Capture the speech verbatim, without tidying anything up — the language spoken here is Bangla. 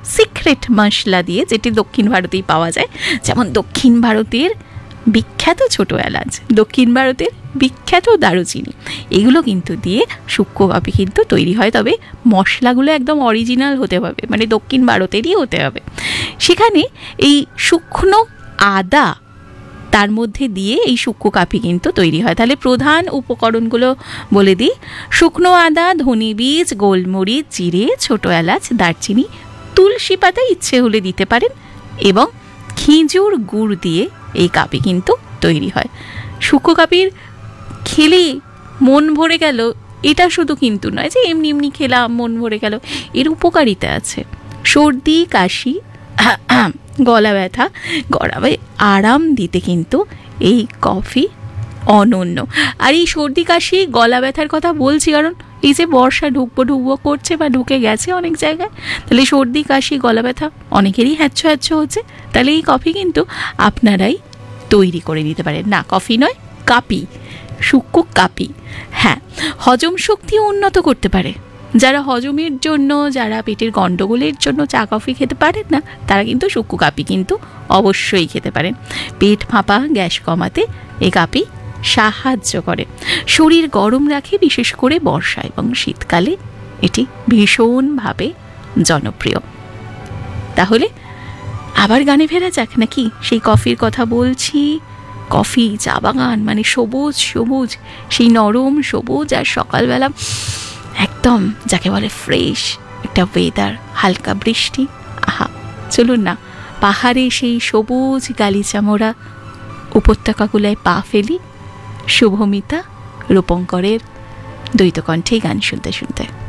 সিক্রেট মশলা দিয়ে, যেটি দক্ষিণ ভারতেই পাওয়া যায়। যেমন দক্ষিণ ভারতের বিখ্যাত ছোট এলাচ, দক্ষিণ ভারতের বিখ্যাত দারুচিনি, এগুলো কিন্তু দিয়ে শুকনো কফি কিন্তু তৈরি হয়। তবে মশলাগুলো একদম অরিজিনাল হতে হবে, মানে দক্ষিণ ভারতেরই হতে হবে। সেখানে এই শুকনো আদা তার মধ্যে দিয়ে এই শুকনো কফি কিন্তু তৈরি হয়। তাহলে প্রধান উপকরণগুলো বলে দিই: শুকনো আদা, ধনে বীজ, গোলমরিচ, জিরে, ছোট এলাচ, দারচিনি, তুলসী পাতা ইচ্ছে হলে দিতে পারেন, এবং খেজুর গুড় দিয়ে এই কফি কিন্তু তৈরি হয়। শুকনো কফির খেলে মন ভরে গেল, এটা শুধু কিন্তু নয় যে এমনি এমনি খেলাম মন ভরে গেল, এর উপকারিতা আছে। সর্দি কাশি, গলা ব্যথা, গলায় আরাম দিতে কিন্তু এই কফি অনন্য। আর এই সর্দি কাশি গলা ব্যথার কথা বলছি কারণ এই যে বর্ষা ঢুকবো ঢুকবো করছে বা ঢুকে গেছে অনেক জায়গায়, তাহলে সর্দি কাশি গলা ব্যথা অনেকেরই হ্যাচ্ছ হ্যাচ্ছ হচ্ছে, তাহলে এই কফি কিন্তু আপনারাই তৈরি করে নিতে পারেন। না, কফি নয়, কাপি, শুকনো কাপি। হ্যাঁ, হজম শক্তি উন্নত করতে পারে। যারা হজমের জন্য, যারা পেটের গন্ডগোলের জন্য চা কফি খেতে পারেন না, তারা কিন্তু শুকনো কাপি কিন্তু অবশ্যই খেতে পারেন। পেট ফাঁপা, গ্যাস কমাতে এই কাপি সাহায্য করে। শরীর গরম রাখে, বিশেষ করে বর্ষা এবং শীতকালে এটি ভীষণভাবে জনপ্রিয়। তাহলে আবার গানে ফেরা যাক নাকি? সেই কফির কথা বলছি, কফি, চা বাগান মানে সবুজ সবুজ, সেই নরম সবুজ, আর সকালবেলা একদম যাকে বলে ফ্রেশ একটা ওয়েদার, হালকা বৃষ্টি। আহা, চলুন না পাহাড়ে সেই সবুজ গালিচা মোড়া উপত্যকাগুলায় পা ফেলি, শুভমিতা রূপঙ্করের দ্বৈতকণ্ঠে গান শুনতে শুনতে।